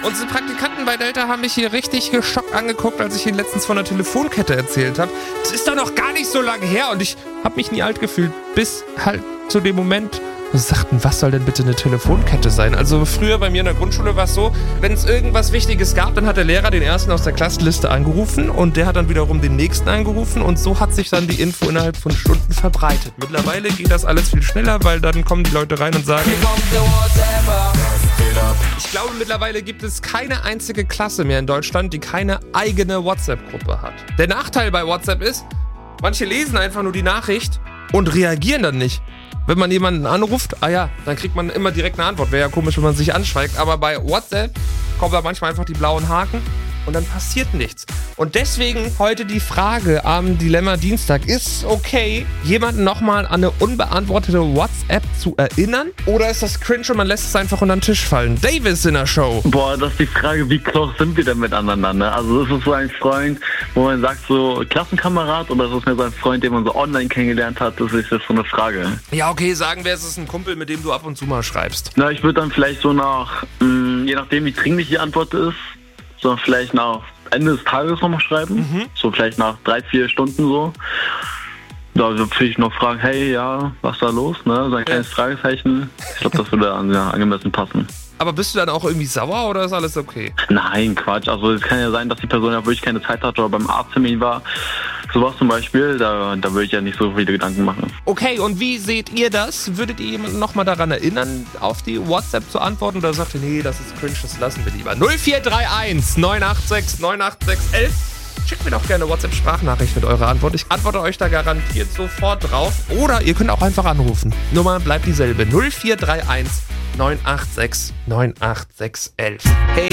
Unsere Praktikanten bei Delta haben mich hier richtig geschockt angeguckt, als ich ihnen letztens von der Telefonkette erzählt habe. Das ist doch noch gar nicht so lange her und ich habe mich nie alt gefühlt, bis halt zu dem Moment, wo sie sagten, was soll denn bitte eine Telefonkette sein? Also früher bei mir in der Grundschule war es so, wenn es irgendwas Wichtiges gab, dann hat der Lehrer den ersten aus der Klassenliste angerufen und der hat dann wiederum den nächsten angerufen und so hat sich dann die Info innerhalb von Stunden verbreitet. Mittlerweile geht das alles viel schneller, weil dann kommen die Leute rein und sagen, ich glaube, mittlerweile gibt es keine einzige Klasse mehr in Deutschland, die keine eigene WhatsApp-Gruppe hat. Der Nachteil bei WhatsApp ist, manche lesen einfach nur die Nachricht und reagieren dann nicht. Wenn man jemanden anruft, dann kriegt man immer direkt eine Antwort. Wäre ja komisch, wenn man sich anschweigt. Aber bei WhatsApp kommen da manchmal einfach die blauen Haken und dann passiert nichts. Und deswegen heute die Frage am Dilemma Dienstag. Ist okay, jemanden nochmal an eine unbeantwortete WhatsApp zu erinnern? Oder ist das cringe und man lässt es einfach unter den Tisch fallen? Davis in der Show. Boah, das ist die Frage, wie close sind wir denn miteinander, ne? Also ist es so ein Freund, wo man sagt so Klassenkamerad oder ist es mehr so ein Freund, den man so online kennengelernt hat? Das ist jetzt so eine Frage. Ja, okay, sagen wir, es ist ein Kumpel, mit dem du ab und zu mal schreibst. Na, ich würde dann vielleicht so je nachdem wie dringlich die Antwort ist, so vielleicht nach Ende des Tages nochmal schreiben. So vielleicht nach 3-4 Stunden so. Da würde ich noch fragen, hey, ja, was ist da los? Ne? So ein kleines Fragezeichen. Ich glaube, das würde angemessen passen. Aber bist du dann auch irgendwie sauer oder ist alles okay? Nein, Quatsch. Also es kann ja sein, dass die Person ja wirklich keine Zeit hatte oder beim Arzttermin war. Sowas zum Beispiel, da würde ich ja nicht so viele Gedanken machen. Okay, und wie seht ihr das? Würdet ihr jemanden nochmal daran erinnern, auf die WhatsApp zu antworten? Oder sagt ihr, nee, das ist cringe, das lassen wir lieber? 0431 986 98611. Schickt mir doch gerne WhatsApp-Sprachnachricht mit eurer Antwort. Ich antworte euch da garantiert sofort drauf. Oder ihr könnt auch einfach anrufen. Nummer bleibt dieselbe. 0431 986 98611. Hey.